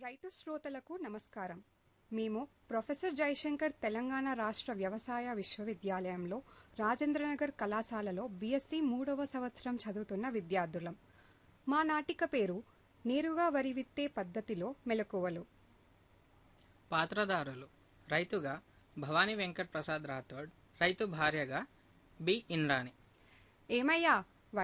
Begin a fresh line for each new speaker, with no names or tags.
రైతు శ్రోతలకు నమస్కారం. మేము ప్రొఫెసర్ జయశంకర్ తెలంగాణ రాష్ట్ర వ్యవసాయ విశ్వవిద్యాలయంలో రాజేంద్రనగర్ కళాశాలలో బీఎస్సీ 3వ సంవత్సరం చదువుతున్న విద్యార్థులం. మా నాటిక పేరు నేరుగా వరి విత్తే పద్ధతిలో మెలకువలు.
పాత్రధారులు: రైతుగా భవానీ వెంకట్ ప్రసాద్ రాథోడ్, రైతు భార్యగా బి ఇంద్రాణి.
ఏమయ్యా,